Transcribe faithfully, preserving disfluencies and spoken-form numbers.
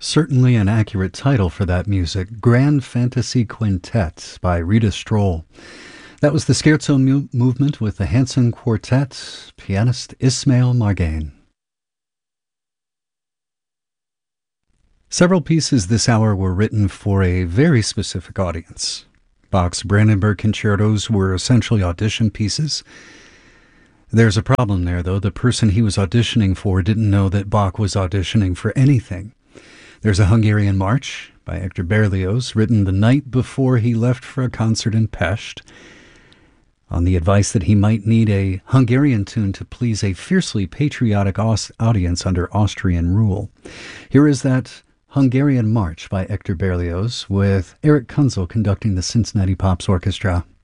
Certainly an accurate title for that music, Grand Fantasy Quintet by Rita Stroll. That was the Scherzo mu- movement with the Hanson Quartet, pianist Ismail Margain. Several pieces this hour were written for a very specific audience. Bach's Brandenburg concertos were essentially audition pieces. There's a problem there, though. The person he was auditioning for didn't know that Bach was auditioning for anything. There's a Hungarian March by Hector Berlioz, written the night before he left for a concert in Pest, on the advice that he might need a Hungarian tune to please a fiercely patriotic aus- audience under Austrian rule. Here is that Hungarian March by Hector Berlioz, with Eric Kunzel conducting the Cincinnati Pops Orchestra.